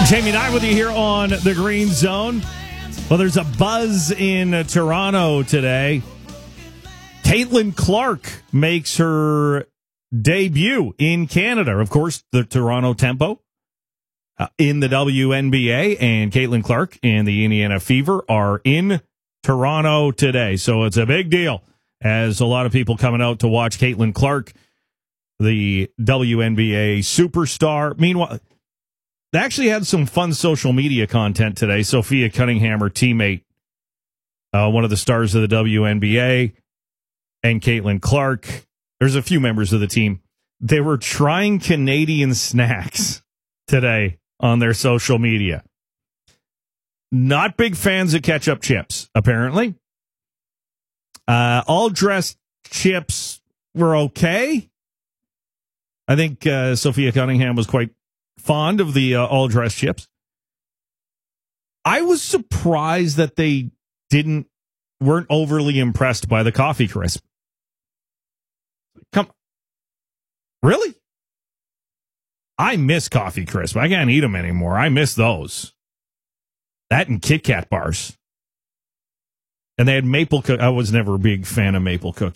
Jamie and I with you here on the Green Zone. Well, there's a buzz in Toronto today. Caitlin Clark makes her debut in Canada. Of course, the Toronto Tempo in the WNBA, and Caitlin Clark and the Indiana Fever are in Toronto today. So it's a big deal, as a lot of people coming out to watch Caitlin Clark, the WNBA superstar. Meanwhile, they actually had some fun social media content today. Sophia Cunningham, her teammate, one of the stars of the WNBA, and Caitlin Clark. There's a few members of the team. They were trying Canadian snacks today on their social media. Not big fans of ketchup chips, apparently. All dressed chips were okay. I think Sophia Cunningham was quite fond of the all-dressed chips. I was surprised that they weren't overly impressed by the coffee crisp. Really? I miss coffee crisp. I can't eat them anymore. I miss those. That and Kit Kat bars. And they had maple cookies. I was never a big fan of maple cookies.